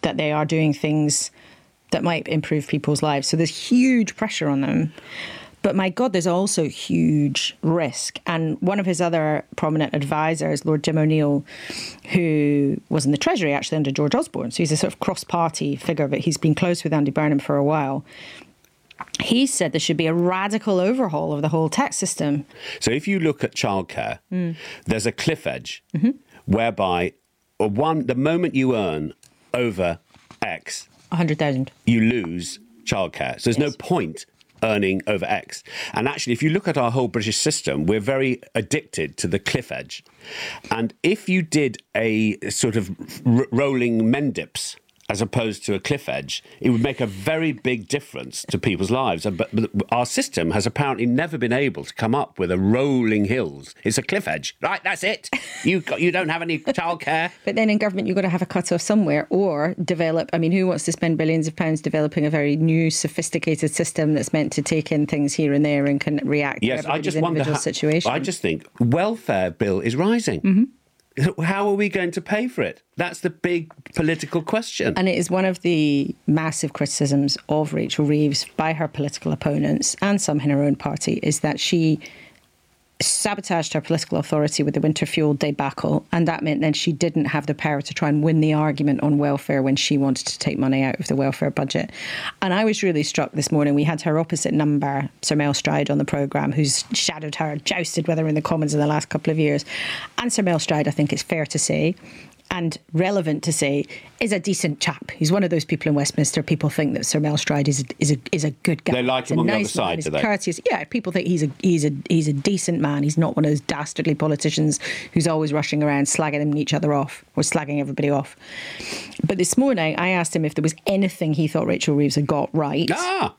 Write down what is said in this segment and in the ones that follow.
that they are doing things that might improve people's lives. So there's huge pressure on them. But my God, there's also huge risk. And one of his other prominent advisors, Lord Jim O'Neill, who was in the Treasury actually under George Osborne, so he's a sort of cross-party figure, but he's been close with Andy Burnham for a while. He said there should be a radical overhaul of the whole tax system. So if you look at childcare, there's a cliff edge whereby the moment you earn over X, 100,000, you lose childcare. So there's no point earning over X. And actually, if you look at our whole British system, we're very addicted to the cliff edge. And if you did a sort of rolling Mendips as opposed to a cliff edge, it would make a very big difference to people's lives. But our system has apparently never been able to come up with a rolling hills. It's a cliff edge. Right, that's it. You don't have any childcare. But then in government, you've got to have a cut-off somewhere or develop... I mean, who wants to spend billions of pounds developing a very new, sophisticated system that's meant to take in things here and there and can react to everybody's individual situation? I just think welfare bill is rising. How are we going to pay for it? That's the big political question. And it is one of the massive criticisms of Rachel Reeves by her political opponents and some in her own party is that she sabotaged her political authority with the winter fuel debacle, and that meant then she didn't have the power to try and win the argument on welfare when she wanted to take money out of the welfare budget. And I was really struck this morning. We had her opposite number, Sir Mel Stride, on the programme, who's shadowed her, jousted with her in the Commons in the last couple of years. And Sir Mel Stride, I think it's fair to say, and relevant to say, is a decent chap. He's one of those people in Westminster. People think that Sir Mel Stride is a good guy. They like him on the other side, do they? Courteous. Yeah, people think he's a decent man. He's not one of those dastardly politicians who's always rushing around slagging each other off or slagging everybody off. But this morning, I asked him if there was anything he thought Rachel Reeves had got right.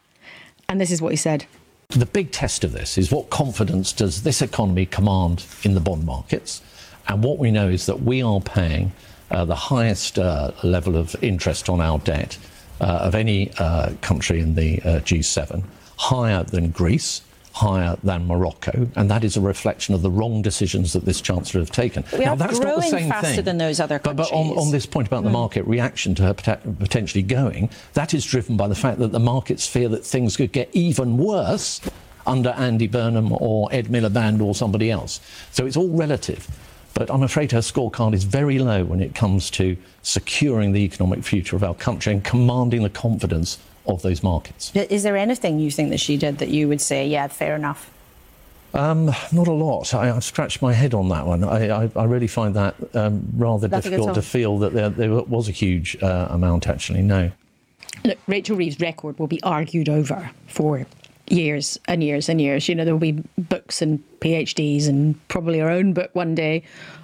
And this is what he said. The big test of this is what confidence does this economy command in the bond markets? And what we know is that we are paying the highest level of interest on our debt of any country in the G7, higher than Greece, higher than Morocco, and that is a reflection of the wrong decisions that this Chancellor have taken. We are that's growing not the same faster thing. Than those other countries. But on this point about the market reaction to her potentially going, that is driven by the fact that the markets fear that things could get even worse under Andy Burnham or Ed Miliband or somebody else. So it's all relative. But I'm afraid her scorecard is very low when it comes to securing the economic future of our country and commanding the confidence of those markets. Is there anything you think that she did that you would say, yeah, fair enough? Not a lot. I've scratched my head on that one. I really find that rather difficult to feel that there was a huge amount, actually, no. Look, Rachel Reeves' record will be argued over for years and years and years. You know, there will be books and PhDs and probably her own book one day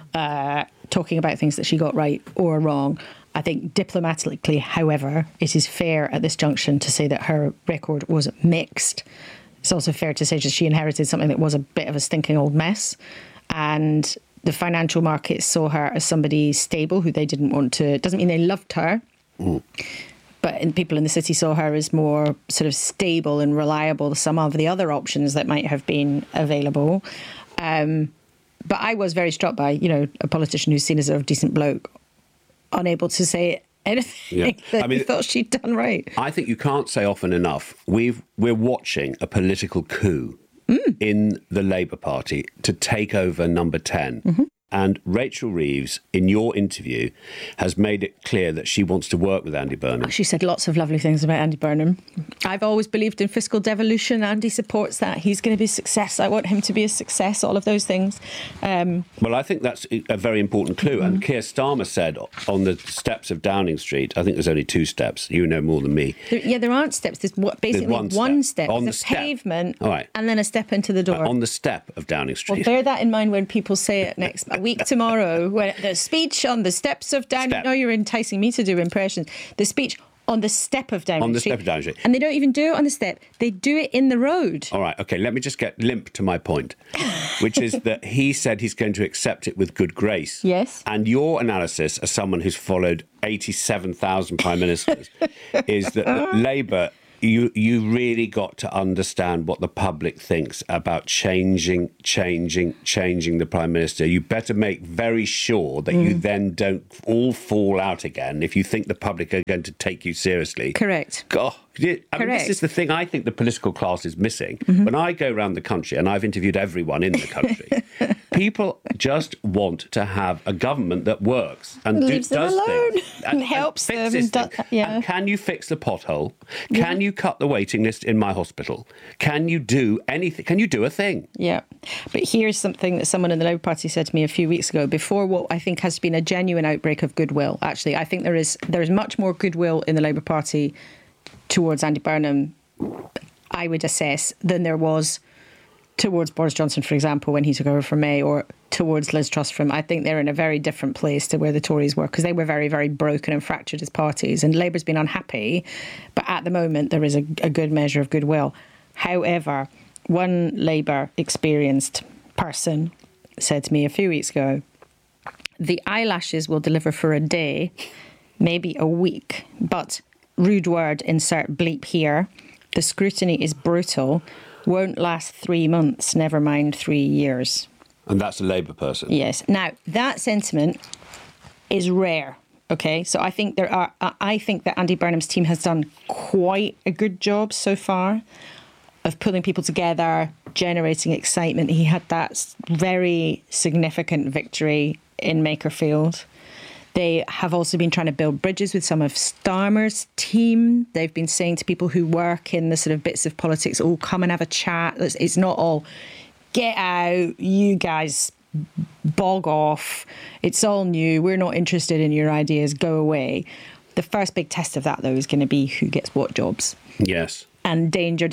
talking about things that she got right or wrong. I think diplomatically, however, it is fair at this junction to say that her record was mixed. It's also fair to say that she inherited something that was a bit of a stinking old mess. And the financial markets saw her as somebody stable who they didn't want to... It doesn't mean they loved her. But people in the city saw her as more sort of stable and reliable than some of the other options that might have been available. But I was very struck by, you know, a politician who's seen as a decent bloke, unable to say anything that he thought she'd done right. I think you can't say often enough, we're watching a political coup in the Labour Party to take over number 10. And Rachel Reeves, in your interview, has made it clear that she wants to work with Andy Burnham. She said lots of lovely things about Andy Burnham. I've always believed in fiscal devolution. Andy supports that. He's going to be a success. I want him to be a success, all of those things. Well, I think that's a very important clue. And Keir Starmer said on the steps of Downing Street, I think there's only 2 steps. You know more than me. There aren't steps. There's basically one step. On there's the pavement, all right, and then a step into the door. On the step of Downing Street. Well, bear that in mind when people say it a week tomorrow, when the speech on the steps of Downing... No, you're enticing me to do impressions. The speech on the step of Downing Street. On the step of Downing Street. And they don't even do it on the step. They do it in the road. All right, OK, let me just get limp to my point, which is that he said he's going to accept it with good grace. Yes. And your analysis, as someone who's followed 87,000 prime ministers, is that Labour you really got to understand what the public thinks about changing the Prime Minister. You better make very sure that you then don't all fall out again if you think the public are going to take you seriously. Correct. God. I mean, this is the thing I think the political class is missing. When I go around the country, and I've interviewed everyone in the country, people just want to have a government that works and leaves them does alone things and helps them. And can you fix the pothole? Can you cut the waiting list in my hospital? Can you do anything? Can you do a thing? Yeah. But here's something that someone in the Labour Party said to me a few weeks ago, before what I think has been a genuine outbreak of goodwill. Actually, I think there is much more goodwill in the Labour Party towards Andy Burnham, I would assess, than there was towards Boris Johnson, for example, when he took over from May, or towards Liz Truss from. I think they're in a very different place to where the Tories were, because they were very, very broken and fractured as parties, and Labour's been unhappy. But at the moment, there is a good measure of goodwill. However, one Labour experienced person said to me a few weeks ago, the eyelashes will deliver for a day, maybe a week, but rude word, insert bleep here, the scrutiny is brutal, won't last 3 months, never mind 3 years. And that's a Labour person. Yes. Now, that sentiment is rare. OK, so I think that Andy Burnham's team has done quite a good job so far of pulling people together, generating excitement. He had that very significant victory in Makerfield. They have also been trying to build bridges with some of Starmer's team. They've been saying to people who work in the sort of bits of politics, oh, come and have a chat. It's not all, get out, you guys bog off. It's all new. We're not interested in your ideas. Go away. The first big test of that, though, is going to be who gets what jobs. Yes. And danger,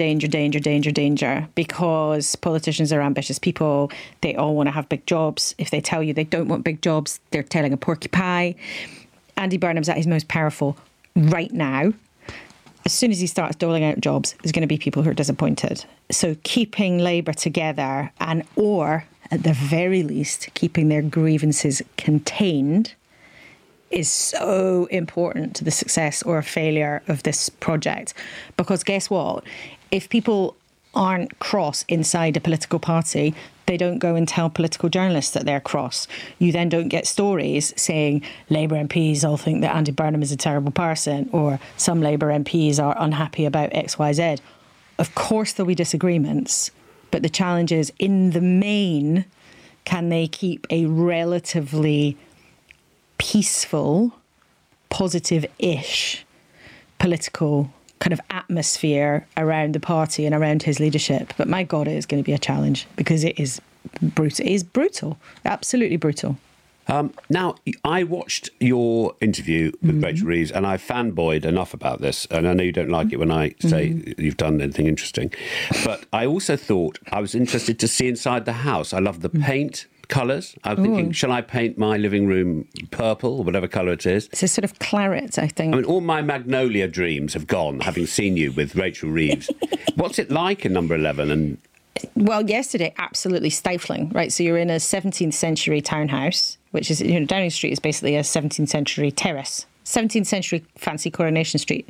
because politicians are ambitious people. They all want to have big jobs. If they tell you they don't want big jobs, they're telling a porcupine. Andy Burnham's at his most powerful right now. As soon as he starts doling out jobs, there's going to be people who are disappointed. So keeping Labour together or at the very least, keeping their grievances contained is so important to the success or failure of this project. Because guess what? If people aren't cross inside a political party, they don't go and tell political journalists that they're cross. You then don't get stories saying Labour MPs all think that Andy Burnham is a terrible person, or some Labour MPs are unhappy about XYZ. Of course there'll be disagreements, but the challenge is, in the main, can they keep a relatively peaceful, positive-ish political kind of atmosphere around the party and around his leadership. But my God, it is going to be a challenge, because it is brutal. It is brutal, absolutely brutal. Now, I watched your interview with Rachel Reeves, and I fanboyed enough about this, and I know you don't like it when I say you've done anything interesting, but I also thought I was interested to see inside the house. I love the paint colours. I'm thinking, shall I paint my living room purple, or whatever colour it is? It's a sort of claret, I think. I mean, all my magnolia dreams have gone, having seen you with Rachel Reeves. What's it like in number 11? Well, yesterday, absolutely stifling, right? So you're in a 17th century townhouse, which is, Downing Street is basically a 17th century terrace. 17th century fancy Coronation Street.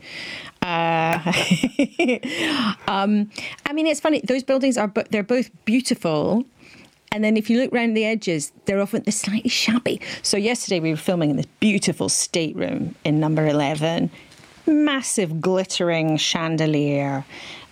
I mean, it's funny. Those buildings they're both beautiful. And then if you look around the edges, they're slightly shabby. So yesterday we were filming in this beautiful stateroom in number 11. Massive glittering chandelier,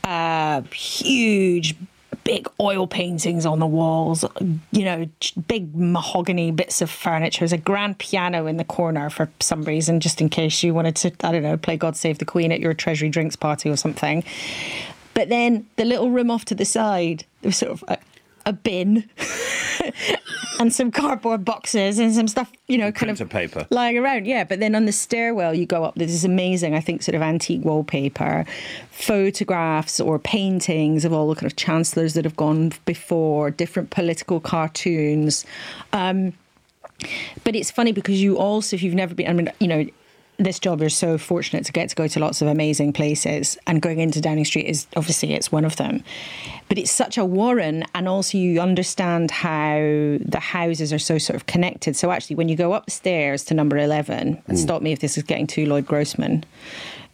huge big oil paintings on the walls, big mahogany bits of furniture. There's a grand piano in the corner for some reason, just in case you wanted to, I don't know, play God Save the Queen at your Treasury drinks party or something. But then the little room off to the side, there was sort of a bin and some cardboard boxes and some stuff, kind of paper lying around. Yeah, but then on the stairwell you go up, there's this amazing, I think, sort of antique wallpaper, photographs or paintings of all the kind of chancellors that have gone before, different political cartoons. But it's funny because you also, if you've never been, this job, you're so fortunate to get to go to lots of amazing places, and going into Downing Street is obviously, it's one of them. But it's such a warren, and also you understand how the houses are so sort of connected. So actually, when you go up the stairs to number 11, and stop me if this is getting too Lloyd Grossman,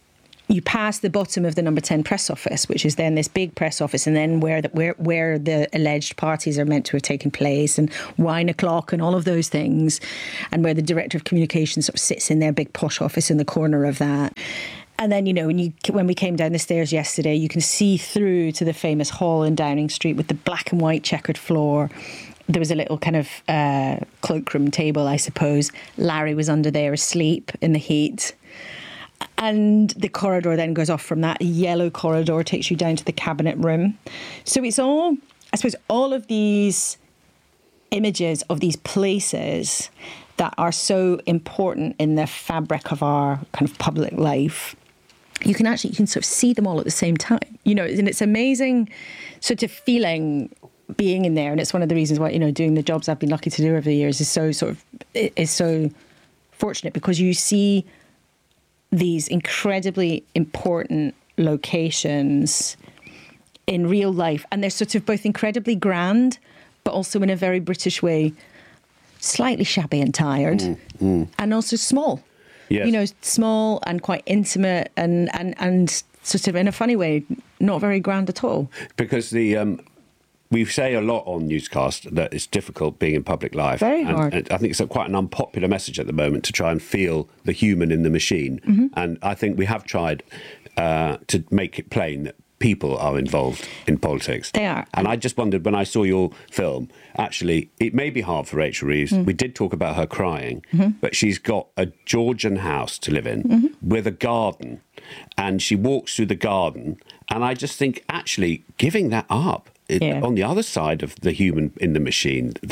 you pass the bottom of the number 10 press office, which is then this big press office, and then where the alleged parties are meant to have taken place, and wine o'clock and all of those things, and where the director of communications sort of sits in their big posh office in the corner of that. And then, when we came down the stairs yesterday, you can see through to the famous hall in Downing Street with the black and white checkered floor. There was a little kind of cloakroom table, I suppose. Larry was under there asleep in the heat. And the corridor then goes off from that. A yellow corridor takes you down to the cabinet room. So it's all, I suppose, all of these images of these places that are so important in the fabric of our kind of public life. You can sort of see them all at the same time, and it's amazing sort of feeling being in there. And it's one of the reasons why, doing the jobs I've been lucky to do over the years is so fortunate, because you see these incredibly important locations in real life, and they're sort of both incredibly grand, but also in a very British way, slightly shabby and tired, and also small. Yes. Small and quite intimate, and sort of in a funny way, not very grand at all. Because we say a lot on Newscast that it's difficult being in public life. Very hard. And I think it's quite an unpopular message at the moment to try and feel the human in the machine. Mm-hmm. And I think we have tried to make it plain that people are involved in politics. They are. And I just wondered, when I saw your film, actually, it may be hard for Rachel Reeves. We did talk about her crying, but she's got a Georgian house to live in with a garden, and she walks through the garden. And I just think, actually, giving that up, on the other side of the human in the machine,